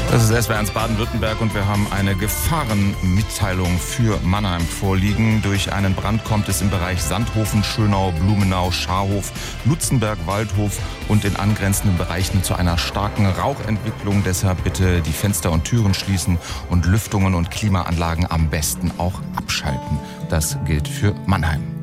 Das ist SWR1 Baden-Württemberg und wir haben eine Gefahrenmitteilung für Mannheim vorliegen. Durch einen Brand kommt es im Bereich Sandhofen, Schönau, Blumenau, Scharhof, Lutzenberg, Waldhof und in angrenzenden Bereichen zu einer starken Rauchentwicklung. Deshalb bitte die Fenster und Türen schließen und Lüftungen und Klimaanlagen am besten auch abschalten. Das gilt für Mannheim.